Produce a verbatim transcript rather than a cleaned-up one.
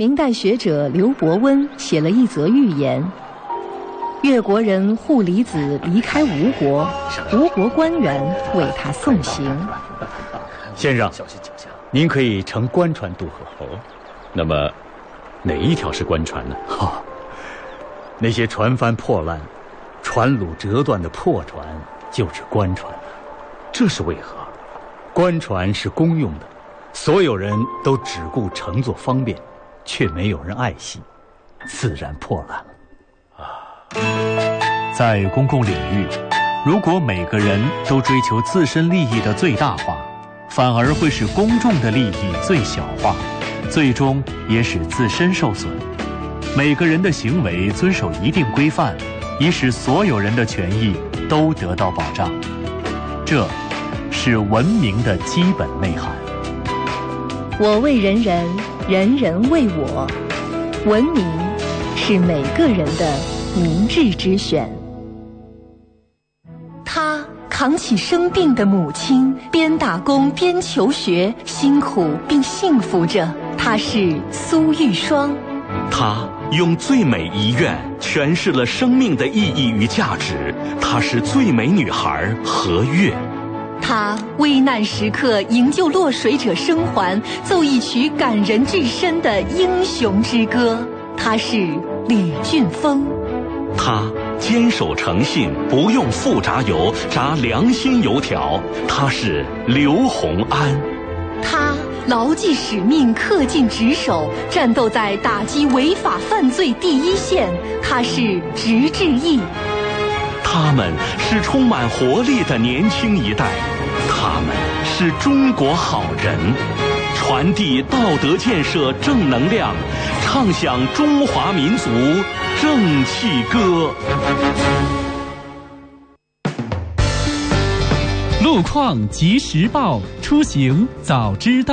明代学者刘伯温写了一则寓言：越国人护离子离开吴国，吴国官员为他送行。 先生，您可以乘官船渡河。哦，那么哪一条是官船呢？哈、哦，那些船帆破烂、船橹折断的破船就是官船。这是为何？官船是公用的，所有人都只顾乘坐方便，却没有人爱惜，自然破烂了。 啊，在公共领域，如果每个人都追求自身利益的最大化，反而会使公众的利益最小化，最终也使自身受损。每个人的行为遵守一定规范，以使所有人的权益都得到保障。这是文明的基本内涵。 我为人人，人人为我。文明是每个人的明智之选。他扛起生病的母亲，边打工边求学，辛苦并幸福着。他是苏玉霜。 他用最美遗愿诠释了生命的意义与价值。她是最美女孩何月。 他危难时刻营救落水者生还，奏一曲感人至深的英雄之歌。他是李俊峰。 他坚守诚信，不用复炸油，炸良心油条。他是刘洪安。 他牢记使命，恪尽职守，战斗在打击违法犯罪第一线。他是直志毅。 他们是充满活力的年轻一代，他们是中国好人，传递道德建设正能量，唱响中华民族正气歌。 路况及时报，出行早知道。